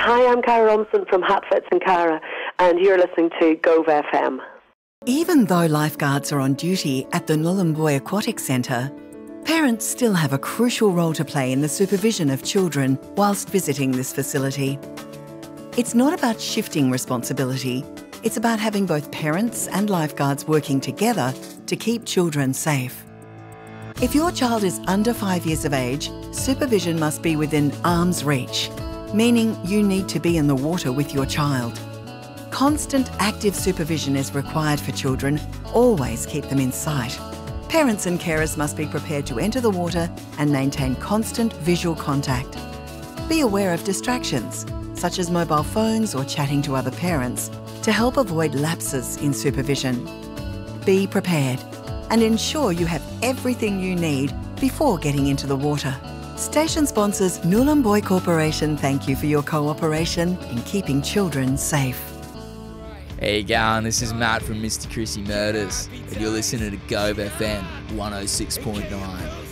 Hi, I'm Cara Rumson from Hatfits and Cara, and you're listening to Gove FM. Even though lifeguards are on duty at the Nhulunbuy Aquatic Centre, parents still have a crucial role to play in the supervision of children whilst visiting this facility. It's not about shifting responsibility, it's about having both parents and lifeguards working together to keep children safe. If your child is under 5 years of age, supervision must be within arm's reach, meaning you need to be in the water with your child. Constant active supervision is required for children. Always keep them in sight. Parents and carers must be prepared to enter the water and maintain constant visual contact. Be aware of distractions, such as mobile phones or chatting to other parents, to help avoid lapses in supervision. Be prepared and ensure you have everything you need before getting into the water. Station sponsors Nhulunbuy Corporation thank you for your cooperation in keeping children safe. How you going? This is Matt from Mr. Chrissy Murders, and you're listening to Gove FM 106.9.